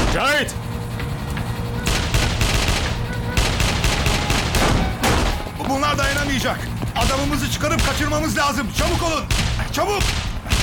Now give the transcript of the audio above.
Cahit! Bunlar dayanamayacak. Adamımızı çıkarıp kaçırmamız lazım. Çabuk olun. Çabuk.